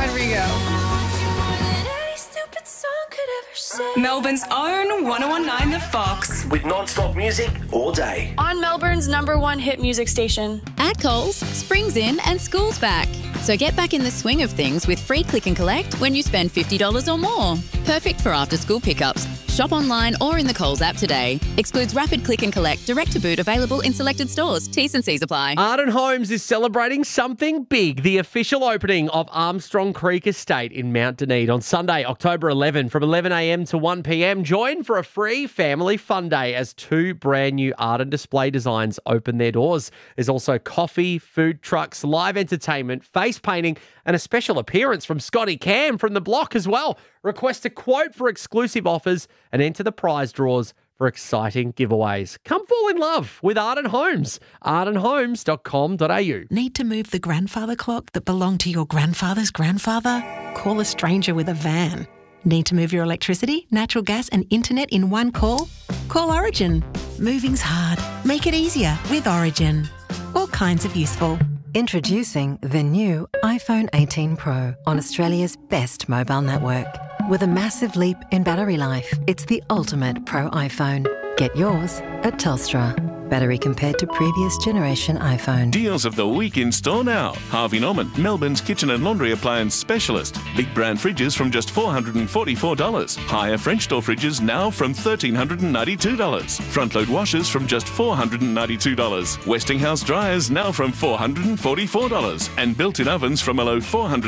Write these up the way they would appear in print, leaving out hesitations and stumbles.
There we go. Melbourne's own 1019 The Fox. With non-stop music all day. On Melbourne's #1 hit music station. At Coles, spring's in and school's back. So get back in the swing of things with free click and collect when you spend $50 or more. Perfect for after-school pickups. Shop online or in the Coles app today. Excludes rapid click and collect, direct to boot, available in selected stores. T's and C's apply. Arden Homes is celebrating something big. The official opening of Armstrong Creek Estate in Mount Dunedin on Sunday, October 11 from 11 a.m. to 1 p.m. Join for a free family fun day as 2 brand new Arden display designs open their doors. There's also coffee, food trucks, live entertainment, face painting, and a special appearance from Scotty Cam from The Block as well. Request a quote for exclusive offers and enter the prize draws for exciting giveaways. Come fall in love with Arden Homes. ardenhomes.com.au. Need to move the grandfather clock that belonged to your grandfather's grandfather? Call a stranger with a van. Need to move your electricity, natural gas and internet in one call? Call Origin. Moving's hard. Make it easier with Origin. All kinds of useful. Introducing the new iPhone 18 Pro on Australia's best mobile network. With a massive leap in battery life, it's the ultimate Pro iPhone. Get yours at Telstra. Battery compared to previous generation iPhone. Deals of the week in store now. Harvey Norman, Melbourne's kitchen and laundry appliance specialist. Big brand fridges from just $444. Higher French door fridges now from $1,392. Front load washers from just $492. Westinghouse dryers now from $444. And built-in ovens from a low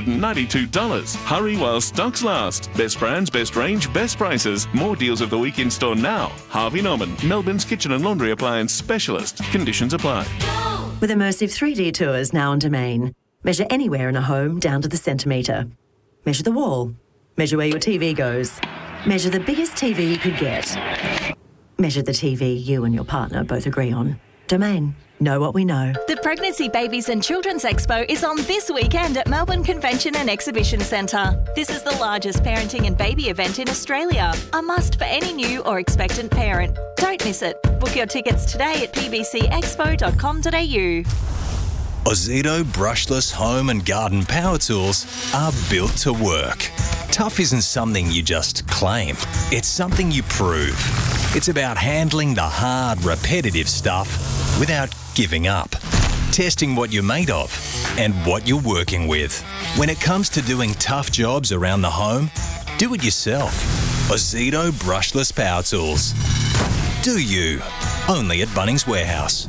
$492. Hurry while stocks last. Best brands, best range, best prices. More deals of the week in store now. Harvey Norman, Melbourne's kitchen and laundry appliance specialist. Conditions apply. With immersive 3D tours now on Domain. Measure anywhere in a home down to the centimetre. Measure the wall. Measure where your TV goes. Measure the biggest TV you could get. Measure the TV you and your partner both agree on. Domain. Know what we know. The Pregnancy, Babies and Children's Expo is on this weekend at Melbourne Convention and Exhibition Centre. This is the largest parenting and baby event in Australia. A must for any new or expectant parent. Don't miss it. Book your tickets today at pbcexpo.com.au. Ozito brushless home and garden power tools are built to work. Tough isn't something you just claim. It's something you prove. It's about handling the hard, repetitive stuff without giving up. Testing what you're made of and what you're working with. When it comes to doing tough jobs around the home, do it yourself. Ozito brushless power tools. Do you? Only at Bunnings Warehouse.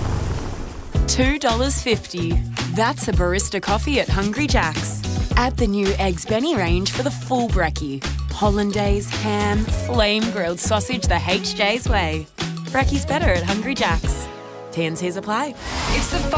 $2.50. That's a barista coffee at Hungry Jack's. Add the new Eggs Benny range for the full brekkie. Hollandaise, ham, flame-grilled sausage the HJ's way. Brekkie's better at Hungry Jack's. T&Cs apply. It's the